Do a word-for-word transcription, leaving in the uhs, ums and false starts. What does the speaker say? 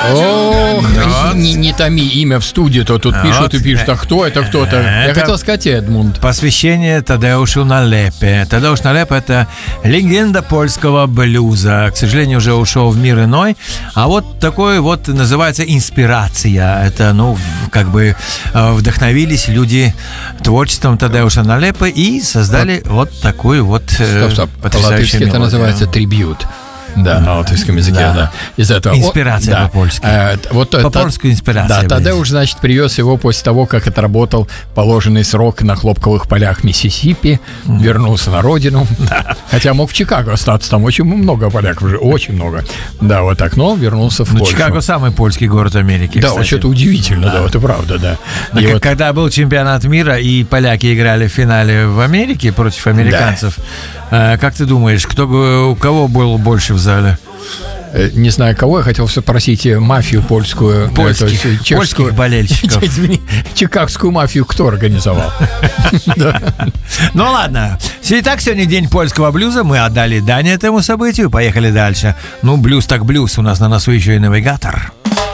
Ох, не, не томи имя в студии, то тут пишут и пишут, а кто это, кто-то. Я хотел сказать Эдмунд. Посвящение Тадеушу Налепе. Тадеуш Налеп — это легенда польского блюза. К сожалению, уже ушел в мир иной. А вот такой вот называется инспирация. Это, ну, как бы вдохновились люди творчеством Тадеуша Налепе и создали вот, вот такую вот стоп, стоп. По-латышски это называется трибьют. Да, на латышском языке, да. да. Из этого. Инспирация да. по-польски. А, вот, по-польски инспирация. Да, Тадеуш, значит, привез его после того, как отработал положенный срок на хлопковых полях Миссисипи, mm. вернулся на родину. Да. Хотя мог в Чикаго остаться, там очень много поляков уже, очень много. Да, вот так, но вернулся в ну, Польшу. Чикаго самый польский город Америки, да, кстати. вот что-то удивительно, да, да вот это правда, да. И вот... Когда был чемпионат мира, и поляки играли в финале в Америке против американцев, да. Как ты думаешь, кто, у кого был больше в зале? Не знаю кого, я хотел спросить мафию польскую. Польских, это, чешскую, польских болельщиков. Извини, чикагскую мафию кто организовал? Ну ладно. Итак, сегодня день польского блюза. Мы отдали дань этому событию. Поехали дальше. Ну, блюз так блюз. У нас на носу еще и навигатор.